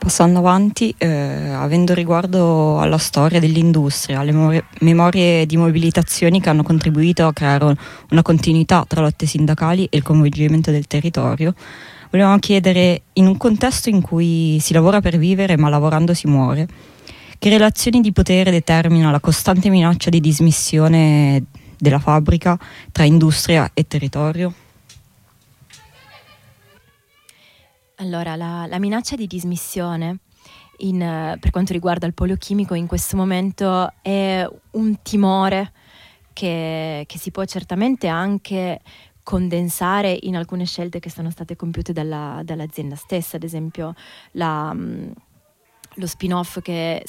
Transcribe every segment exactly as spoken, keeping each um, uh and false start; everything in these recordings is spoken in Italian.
Passando avanti, eh, avendo riguardo alla storia dell'industria, alle memorie, memorie di mobilitazioni che hanno contribuito a creare una continuità tra lotte sindacali e il coinvolgimento del territorio, volevamo chiedere, in un contesto in cui si lavora per vivere ma lavorando si muore, che relazioni di potere determina la costante minaccia di dismissione della fabbrica tra industria e territorio? Allora, la, la minaccia di dismissione in, eh, per quanto riguarda il polo chimico in questo momento è un timore che, che si può certamente anche condensare in alcune scelte che sono state compiute dalla, dall'azienda stessa, ad esempio la... Mh, lo spin-off che,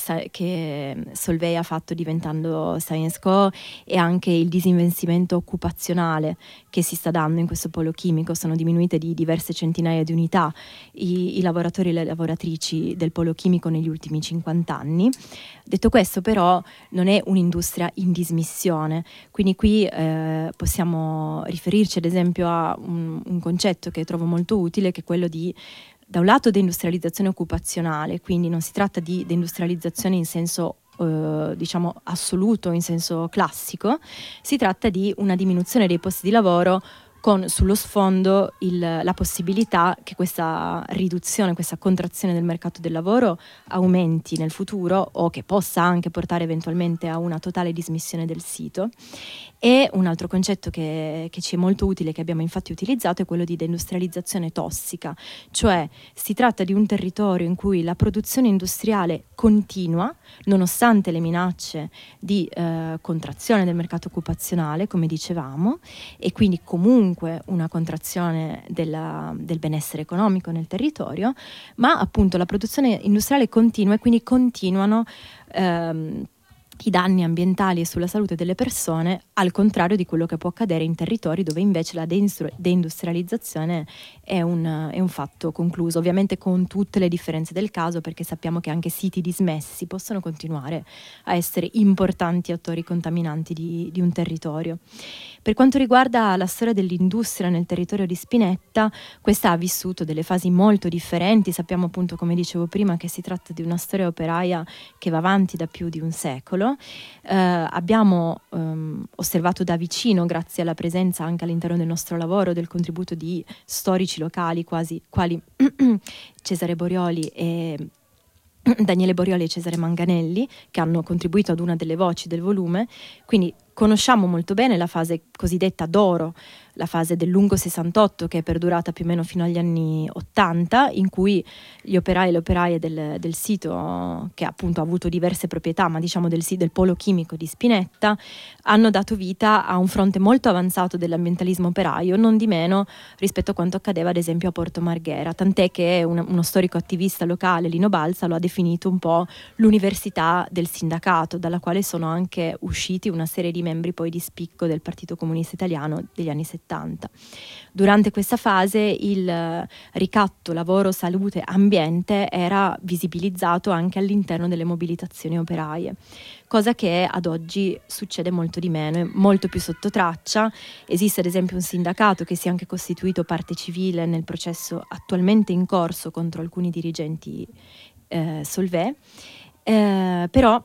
che Solvay ha fatto diventando ScienceCo e anche il disinvestimento occupazionale che si sta dando in questo polo chimico. Sono diminuite di diverse centinaia di unità i, i lavoratori e le lavoratrici del polo chimico negli ultimi cinquanta anni. Detto questo, però, non è un'industria in dismissione, quindi qui eh, possiamo riferirci ad esempio a un, un concetto che trovo molto utile, che è quello di, da un lato, deindustrializzazione occupazionale, quindi non si tratta di deindustrializzazione in senso eh, diciamo assoluto, in senso classico, si tratta di una diminuzione dei posti di lavoro con sullo sfondo il, la possibilità che questa riduzione, questa contrazione del mercato del lavoro aumenti nel futuro o che possa anche portare eventualmente a una totale dismissione del sito. E un altro concetto che, che ci è molto utile, che abbiamo infatti utilizzato, è quello di deindustrializzazione tossica, cioè si tratta di un territorio in cui la produzione industriale continua nonostante le minacce di eh, contrazione del mercato occupazionale, come dicevamo, e quindi comunque una contrazione della, del benessere economico nel territorio, ma appunto la produzione industriale continua e quindi continuano ehm, i danni ambientali e sulla salute delle persone, al contrario di quello che può accadere in territori dove invece la deindustrializzazione è un, è un fatto concluso, ovviamente con tutte le differenze del caso, perché sappiamo che anche siti dismessi possono continuare a essere importanti attori contaminanti di, di un territorio. Per quanto riguarda la storia dell'industria nel territorio di Spinetta, questa ha vissuto delle fasi molto differenti. Sappiamo appunto, come dicevo prima, che si tratta di una storia operaia che va avanti da più di un secolo. Eh, abbiamo ehm, osservato da vicino, grazie alla presenza anche all'interno del nostro lavoro, del contributo di storici locali quasi quali Cesare Borioli e Daniele Borioli e Cesare Manganelli, che hanno contribuito ad una delle voci del volume. Quindi conosciamo molto bene la fase cosiddetta d'oro, la fase del lungo sessantotto, che è perdurata più o meno fino agli anni ottanta, in cui gli operai e le operaie del, del sito, che appunto ha avuto diverse proprietà, ma diciamo del, del polo chimico di Spinetta, hanno dato vita a un fronte molto avanzato dell'ambientalismo operaio, non di meno rispetto a quanto accadeva ad esempio a Porto Marghera, tant'è che un, uno storico attivista locale, Lino Balsa, lo ha definito un po' l'università del sindacato, dalla quale sono anche usciti una serie di membri poi di spicco del Partito Comunista Italiano degli anni settanta. Durante questa fase il ricatto lavoro, salute, ambiente era visibilizzato anche all'interno delle mobilitazioni operaie, cosa che ad oggi succede molto di meno, è molto più sotto traccia. Esiste ad esempio un sindacato che si è anche costituito parte civile nel processo attualmente in corso contro alcuni dirigenti eh, Solvay, eh, però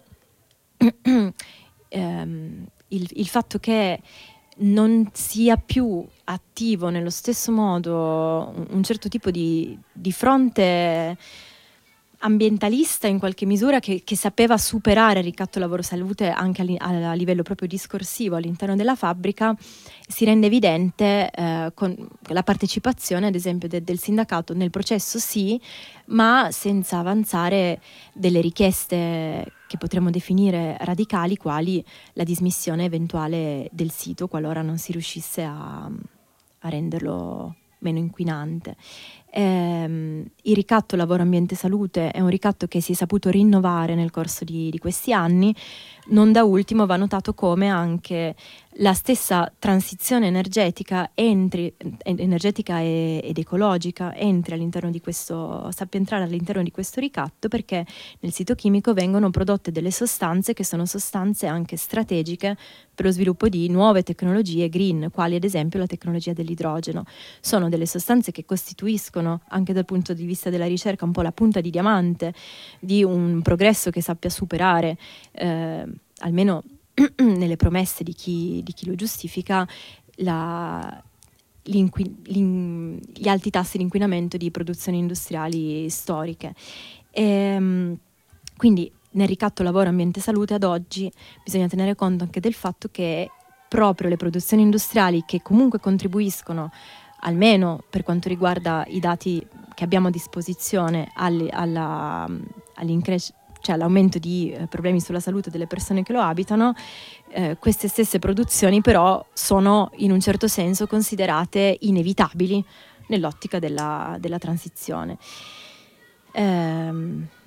ehm, il, il fatto che non sia più attivo nello stesso modo un, un certo tipo di, di fronte ambientalista in qualche misura che, che sapeva superare il ricatto lavoro salute anche a, a livello proprio discorsivo all'interno della fabbrica, si rende evidente eh, con la partecipazione ad esempio de, del sindacato nel processo, sì, ma senza avanzare delle richieste che potremmo definire radicali, quali la dismissione eventuale del sito qualora non si riuscisse a, a renderlo meno inquinante. Eh, il ricatto lavoro ambiente salute è un ricatto che si è saputo rinnovare nel corso di, di questi anni. Non da ultimo va notato come anche la stessa transizione energetica entri, energetica e, ed ecologica entri all'interno di questo, sappia entrare all'interno di questo ricatto, perché nel sito chimico vengono prodotte delle sostanze che sono sostanze anche strategiche per lo sviluppo di nuove tecnologie green, quali ad esempio la tecnologia dell'idrogeno. Sono delle sostanze che costituiscono costituiscono anche dal punto di vista della ricerca un po' la punta di diamante di un progresso che sappia superare, eh, almeno nelle promesse di chi, di chi lo giustifica, la, gli alti tassi di inquinamento di produzioni industriali storiche. E, quindi nel ricatto lavoro, ambiente, salute ad oggi bisogna tenere conto anche del fatto che proprio le produzioni industriali, che comunque contribuiscono, almeno per quanto riguarda i dati che abbiamo a disposizione, all, alla, all'incres- cioè all'aumento di eh, problemi sulla salute delle persone che lo abitano, eh, queste stesse produzioni però sono in un certo senso considerate inevitabili nell'ottica della, della transizione. Ehm,